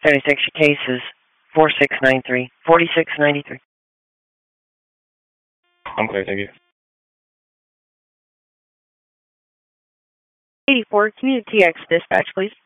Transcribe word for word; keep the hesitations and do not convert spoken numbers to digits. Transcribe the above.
seventy-six, your case is four six nine three, forty-six ninety-three. I'm clear, thank you. eighty-four, Community X dispatch, please.